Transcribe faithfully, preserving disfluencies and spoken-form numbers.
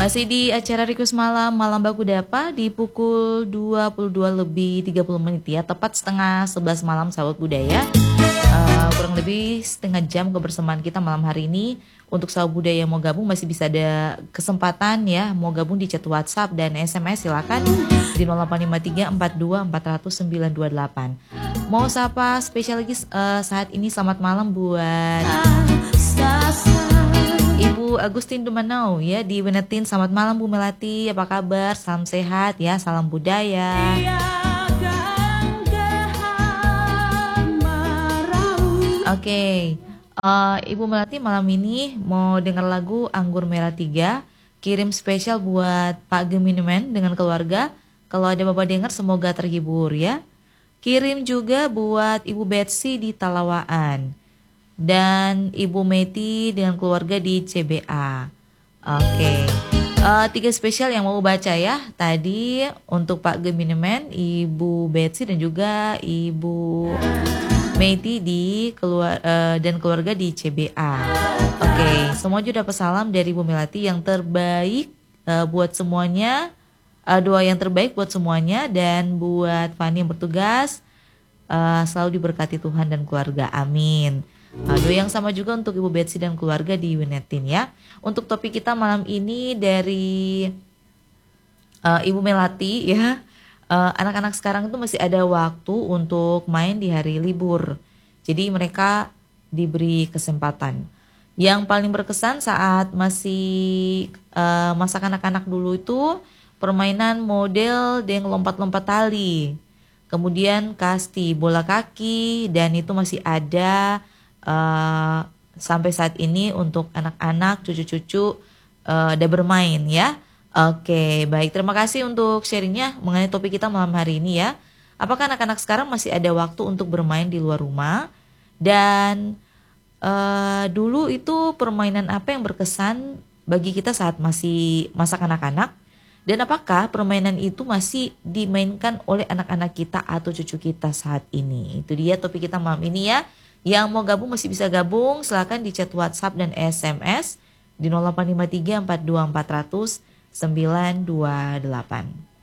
Masih di acara Request Malam, Malam Baku Dapa di pukul dua puluh dua lebih tiga puluh menit ya. Tepat setengah sebelas malam sahabat budaya. Uh, kurang lebih setengah jam kebersamaan kita malam hari ini. Untuk sahabat budaya yang mau gabung masih bisa ada kesempatan ya. Mau gabung di chat WhatsApp dan S M S silakan di nol delapan lima tiga empat dua empat nol nol sembilan dua delapan. Mau sapa spesial lagi uh, saat ini selamat malam buat Ibu Agustin Dumanau ya di Wenetin. Selamat malam Bu Melati, apa kabar? Salam sehat ya, salam budaya. Oke, okay. uh, Ibu Melati malam ini mau dengar lagu Anggur Merah tiga. Kirim spesial buat Pak Geminemen dengan keluarga. Kalau ada Bapak dengar semoga terhibur ya. Kirim juga buat Ibu Betsy di Talawaan. Dan Ibu Meti dengan keluarga di C B A. Oke, okay. uh, tiga spesial yang mau baca ya. Tadi untuk Pak Geminemen, Ibu Betsy dan juga Ibu Meti di keluar uh, dan keluarga di C B A. Oke, okay. Semua juga dapat salam dari Ibu Melati yang terbaik uh, buat semuanya. Uh, doa yang terbaik buat semuanya dan buat Fani yang bertugas uh, selalu diberkati Tuhan dan keluarga. Amin. Doa yang sama juga untuk Ibu Betsy dan keluarga di Wenetin ya. Untuk topik kita malam ini dari uh, Ibu Melati ya. Uh, anak-anak sekarang itu masih ada waktu untuk main di hari libur. Jadi mereka diberi kesempatan. Yang paling berkesan saat masih uh, masa kanak-kanak dulu itu permainan model dengan lompat-lompat tali. Kemudian kasti bola kaki dan itu masih ada Uh, sampai saat ini untuk anak-anak, cucu-cucu uh, udah bermain ya. Oke, baik. Terima kasih untuk sharingnya mengenai topik kita malam hari ini ya. Apakah anak-anak sekarang masih ada waktu untuk bermain di luar rumah? Dan uh, dulu itu permainan apa yang berkesan bagi kita saat masih masa kanak-kanak? Dan apakah permainan itu masih dimainkan oleh anak-anak kita atau cucu kita saat ini? Itu dia topik kita malam ini ya. Yang mau gabung masih bisa gabung, silakan di chat WhatsApp dan S M S di nol delapan lima tiga empat dua empat nol nol sembilan dua delapan.